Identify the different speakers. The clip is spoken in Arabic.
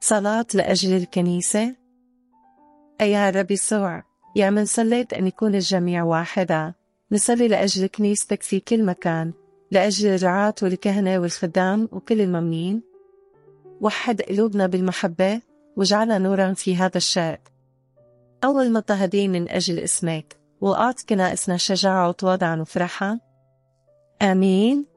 Speaker 1: صلاة لأجل الكنيسة. أي يا رب يسوع، يا من صليت أن يكون الجميع واحدا، نصلي لأجل كنيستك في كل مكان، لأجل الرعاة والكهنة والخدام وكل المؤمنين. وحد قلوبنا بالمحبة واجعلنا نورا في هذا الشعب. أول مضطهدين من أجل اسمك، وأعط كنائسنا شجاعة وتواضعا وفرحا. آمين.